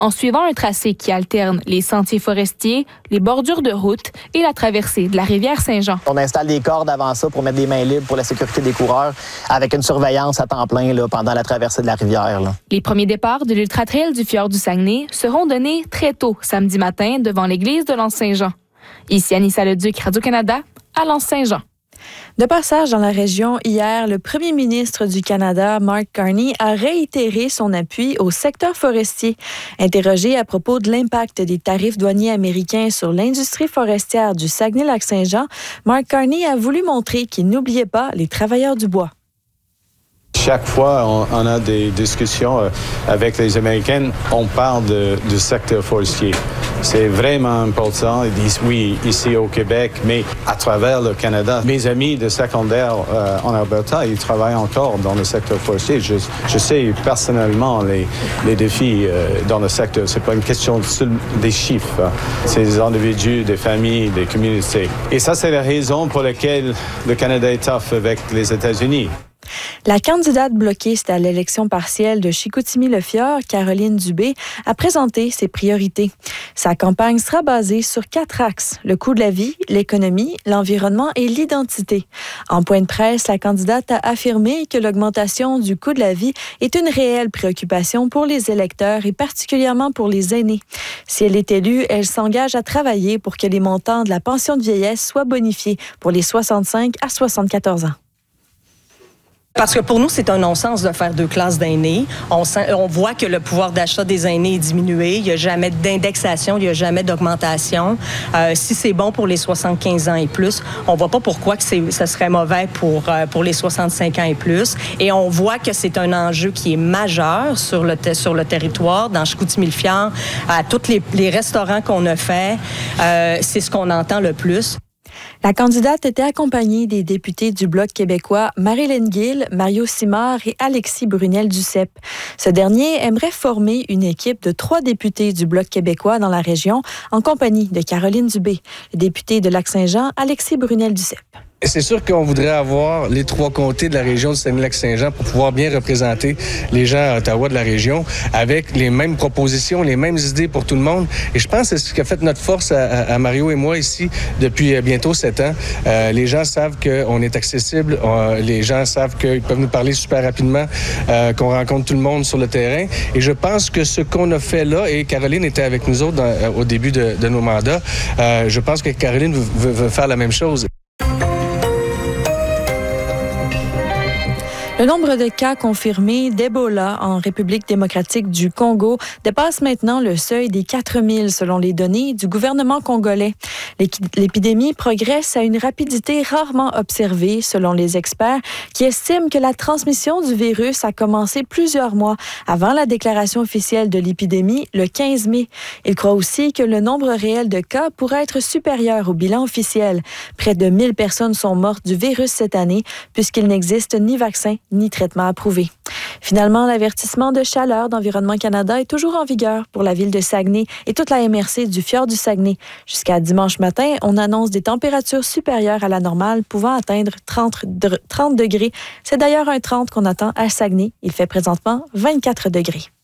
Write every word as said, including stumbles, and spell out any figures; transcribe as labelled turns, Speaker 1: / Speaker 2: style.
Speaker 1: en suivant un tracé qui alterne les sentiers forestiers, les bordures de route et la traversée de la rivière Saint-Jean.
Speaker 2: On installe des cordes avant ça pour mettre des mains libres pour la sécurité des coureurs, avec une surveillance à temps plein là, pendant la traversée de la rivière. Là.
Speaker 1: Les premiers départs de l'Ultra-Trail du Fjord du Saguenay seront donnés très tôt samedi matin devant l'église de l'Anse-Saint-Jean. Ici Anissa Leduc, Radio-Canada, à l'Anse-Saint-Jean.
Speaker 3: De passage dans la région hier, le premier ministre du Canada, Mark Carney, a réitéré son appui au secteur forestier. Interrogé à propos de l'impact des tarifs douaniers américains sur l'industrie forestière du Saguenay-Lac-Saint-Jean, Mark Carney a voulu montrer qu'il n'oubliait pas les travailleurs du bois.
Speaker 4: Chaque fois, on, on a des discussions avec les Américains, on parle de, du secteur forestier. C'est vraiment important. Ils disent oui, ici au Québec, mais à travers le Canada. Mes amis de secondaire euh, en Alberta, ils travaillent encore dans le secteur forestier. Je, je sais personnellement les, les défis euh, dans le secteur. C'est pas une question de, des chiffres. C'est des individus, des familles, des communautés. Et ça, c'est la raison pour laquelle le Canada est tough avec les États-Unis.
Speaker 3: La candidate bloquiste à l'élection partielle de Chicoutimi-Le-Fjord, Caroline Dubé, a présenté ses priorités. Sa campagne sera basée sur quatre axes, le coût de la vie, l'économie, l'environnement et l'identité. En point de presse, la candidate a affirmé que l'augmentation du coût de la vie est une réelle préoccupation pour les électeurs et particulièrement pour les aînés. Si elle est élue, elle s'engage à travailler pour que les montants de la pension de vieillesse soient bonifiés pour les soixante-cinq à soixante-quatorze ans.
Speaker 5: Parce que pour nous, c'est un non-sens de faire deux classes d'aînés. On, sent, on voit que le pouvoir d'achat des aînés est diminué. Il n'y a jamais d'indexation, il n'y a jamais d'augmentation. Euh, si c'est bon pour les soixante-quinze ans et plus, on ne voit pas pourquoi que c'est, ça serait mauvais pour, euh, pour les soixante-cinq ans et plus. Et on voit que c'est un enjeu qui est majeur sur le, sur le territoire, dans Chicoutimi-Le-Fjord. À tous les, les restaurants qu'on a faits, euh, c'est ce qu'on entend le plus.
Speaker 3: La candidate était accompagnée des députés du Bloc québécois Marilyn Gill, Mario Simard et Alexis Brunel-Duceppe. Ce dernier aimerait former une équipe de trois députés du Bloc québécois dans la région en compagnie de Caroline Dubé, le député de Lac-Saint-Jean, Alexis Brunel-Duceppe.
Speaker 6: C'est sûr qu'on voudrait avoir les trois comtés de la région du Saguenay-Lac-Saint-Jean pour pouvoir bien représenter les gens à Ottawa de la région avec les mêmes propositions, les mêmes idées pour tout le monde. Et je pense que c'est ce qui a fait notre force à, à Mario et moi ici depuis bientôt sept ans. Euh, les gens savent qu'on est accessible, on, les gens savent qu'ils peuvent nous parler super rapidement, euh, qu'on rencontre tout le monde sur le terrain. Et je pense que ce qu'on a fait là, et Caroline était avec nous autres dans, au début de, de nos mandats, euh, je pense que Caroline veut, veut, veut faire la même chose.
Speaker 3: Le nombre de cas confirmés d'Ebola en République démocratique du Congo dépasse maintenant le seuil des quatre mille selon les données du gouvernement congolais. L'épidémie progresse à une rapidité rarement observée selon les experts qui estiment que la transmission du virus a commencé plusieurs mois avant la déclaration officielle de l'épidémie le quinze mai. Ils croient aussi que le nombre réel de cas pourrait être supérieur au bilan officiel. Près de mille personnes sont mortes du virus cette année puisqu'il n'existe ni vaccin ni traitement approuvé. Finalement, l'avertissement de chaleur d'Environnement Canada est toujours en vigueur pour la ville de Saguenay et toute la M R C du Fjord du Saguenay. Jusqu'à dimanche matin, on annonce des températures supérieures à la normale pouvant atteindre trente degrés. C'est d'ailleurs un trente qu'on attend à Saguenay. Il fait présentement vingt-quatre degrés.